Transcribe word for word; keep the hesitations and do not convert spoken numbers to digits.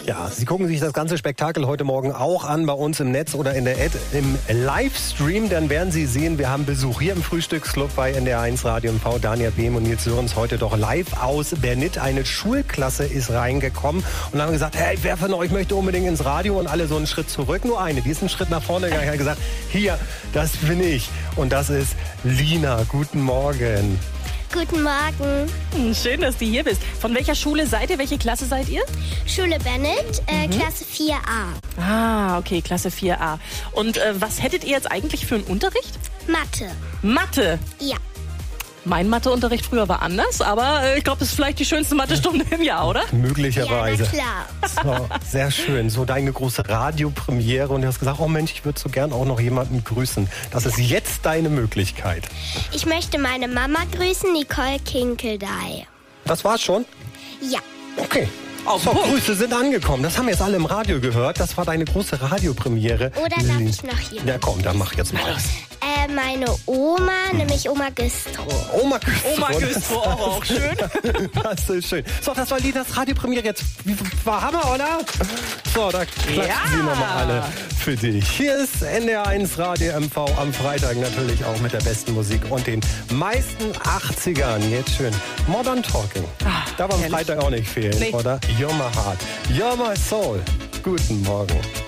Ja, Sie gucken sich das ganze Spektakel heute Morgen auch an bei uns im Netz oder in der Ad im Livestream. Dann werden Sie sehen, wir haben Besuch hier im Frühstücksclub bei N D R eins Radio und V. Dania Behm und Nils Sörens heute doch live aus Bernit. Eine Schulklasse ist reingekommen und haben gesagt, hey, wer von euch möchte unbedingt ins Radio? Und alle so einen Schritt zurück. Nur eine, die ist einen Schritt nach vorne gegangen und hat gesagt, hier, das bin ich. Und das ist Lina. Guten Morgen. Guten Morgen. Schön, dass du hier bist. Von welcher Schule seid ihr? Welche Klasse seid ihr? Schule Bennett, äh, mhm. Klasse vier a. Ah, okay, Klasse vier a. Und äh, was hättet ihr jetzt eigentlich für einen Unterricht? Mathe. Mathe? Ja. Mein Matheunterricht früher war anders, aber äh, ich glaube, das ist vielleicht die schönste Mathestunde im Jahr, oder? Möglicherweise. Ja, na klar. So, sehr schön. So deine große Radiopremiere und du hast gesagt, oh Mensch, ich würde so gern auch noch jemanden grüßen. Das ist jetzt deine Möglichkeit. Ich möchte meine Mama grüßen, Nicole Kinkeldey. Das war's schon? Ja. Okay. Auf So, Punkt. Grüße sind angekommen. Das haben jetzt alle im Radio gehört. Das war deine große Radiopremiere. Oder darf ich noch jemanden? Ja, komm, dann mach jetzt mal. Äh, meine Oma, nämlich Oma Güstrow. Oma Güstrow. Oma Güstrow, auch, auch schön. Das ist schön. So, das war Linas Radiopremiere jetzt. War Hammer, oder? So, da klatschen Ja. sie nochmal alle für dich. Hier ist N D R eins Radio M V am Freitag natürlich auch mit der besten Musik und den meisten achtzigern. Jetzt schön. Modern Talking. Ach, Darf am herrlich. Freitag auch nicht fehlen, Nee. oder? You're my heart. You're my soul. Guten Morgen.